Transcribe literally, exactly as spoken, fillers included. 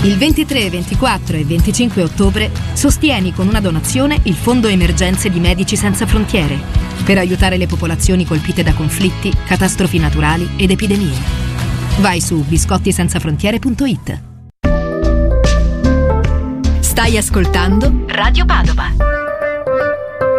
Il ventitré, ventiquattro e venticinque ottobre sostieni con una donazione il Fondo Emergenze di Medici Senza Frontiere per aiutare le popolazioni colpite da conflitti, catastrofi naturali ed epidemie. Vai su biscotti senza frontiere punto it. Stai ascoltando Radio Padova.